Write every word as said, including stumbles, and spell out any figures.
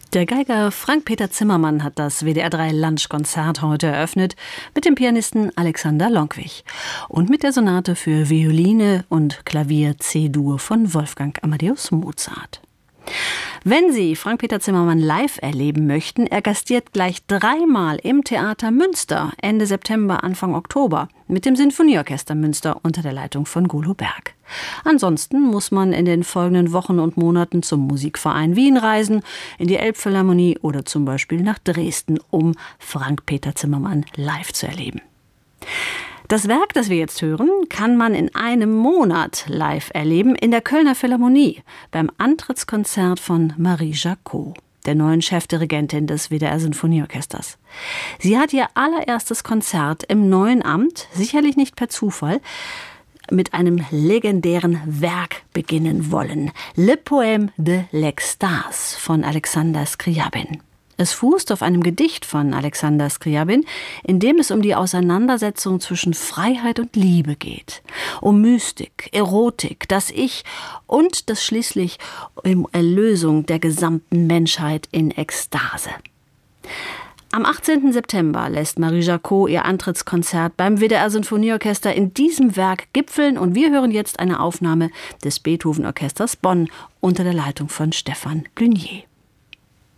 Der Geiger Frank-Peter Zimmermann hat das W D R drei Lunchkonzert heute eröffnet mit dem Pianisten Alexander Lonkwich und mit der Sonate für Violine und Klavier C-Dur von Wolfgang Amadeus Mozart. Wenn Sie Frank-Peter Zimmermann live erleben möchten, er gastiert gleich dreimal im Theater Münster, Ende September, Anfang Oktober, mit dem Sinfonieorchester Münster unter der Leitung von Golo Berg. Ansonsten muss man in den folgenden Wochen und Monaten zum Musikverein Wien reisen, in die Elbphilharmonie oder zum Beispiel nach Dresden, um Frank-Peter Zimmermann live zu erleben. Das Werk, das wir jetzt hören, kann man in einem Monat live erleben in der Kölner Philharmonie beim Antrittskonzert von Marie Jacot, der neuen Chefdirigentin des W D R-Sinfonieorchesters. Sie hat ihr allererstes Konzert im neuen Amt, sicherlich nicht per Zufall, mit einem legendären Werk beginnen wollen. Le Poème de l'Extase von Alexander Scriabin. Es fußt auf einem Gedicht von Alexander Scriabin, in dem es um die Auseinandersetzung zwischen Freiheit und Liebe geht. Um Mystik, Erotik, das Ich und das schließlich um Erlösung der gesamten Menschheit in Ekstase. Am achtzehnten September lässt Marie Jacot ihr Antrittskonzert beim W D R-Sinfonieorchester in diesem Werk gipfeln und wir hören jetzt eine Aufnahme des Beethoven-Orchesters Bonn unter der Leitung von Stefan Glunier.